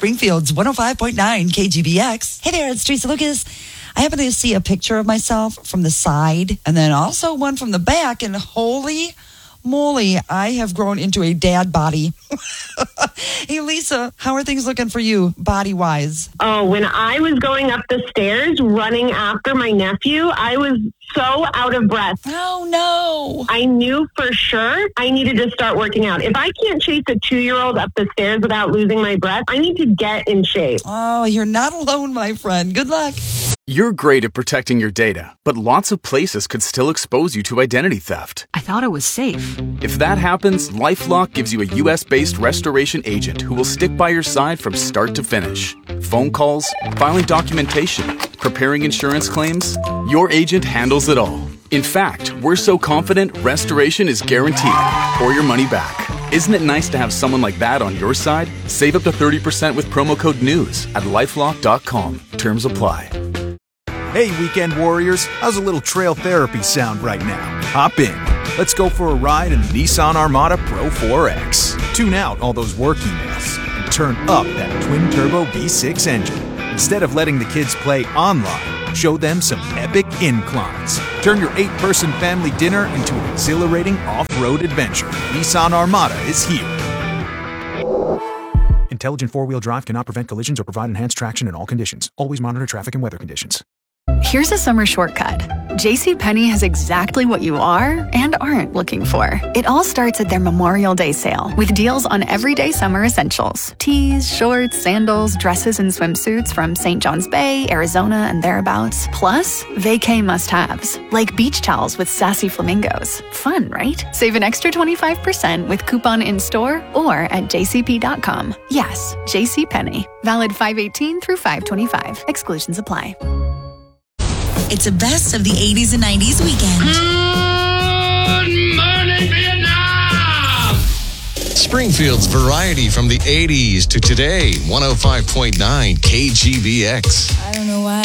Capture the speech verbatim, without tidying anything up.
Springfield's one oh five point nine K G B X. Hey there, it's Teresa Lucas. I happen to see a picture of myself from the side and then also one from the back, and holy moly, I have grown into a dad body. Hey, Lisa, how are things looking for you body-wise? Oh, when I was going up the stairs running after my nephew, I was so out of breath. Oh, no. I knew for sure I needed to start working out. If I can't chase a two-year-old up the stairs without losing my breath, I need to get in shape. Oh, you're not alone, my friend. Good luck. You're great at protecting your data, but lots of places could still expose you to identity theft. I thought it was safe. If that happens, LifeLock gives you a U S-based restoration agent who will stick by your side from start to finish. Phone calls, filing documentation, preparing insurance claims, your agent handles it all. In fact, we're so confident restoration is guaranteed or your money back. Isn't it nice to have someone like that on your side? Save up to thirty percent with promo code NEWS at lifelock dot com. Terms apply. Hey, weekend warriors, how's a little trail therapy sound right now? Hop in. Let's go for a ride in the Nissan Armada Pro four X. Tune out all those work emails and turn up that twin-turbo V six engine. Instead of letting the kids play online, show them some epic inclines. Turn your eight-person family dinner into an exhilarating off-road adventure. Nissan Armada is here. Intelligent four-wheel drive cannot prevent collisions or provide enhanced traction in all conditions. Always monitor traffic and weather conditions. Here's a summer shortcut. JCPenney has exactly what you are and aren't looking for. It all starts at their Memorial Day sale with deals on everyday summer essentials. Tees, shorts, sandals, dresses, and swimsuits from Saint John's Bay, Arizona, and thereabouts. Plus, vacay must-haves, like beach towels with sassy flamingos. Fun, right? Save an extra twenty-five percent with coupon in-store or at j c p dot com. Yes, JCPenney. Valid five eighteen through five twenty-five. Exclusions apply. It's a best of the eighties and nineties weekend. Good morning, Vietnam! Springfield's variety from the eighties to today. one oh five point nine K G B X. I don't know why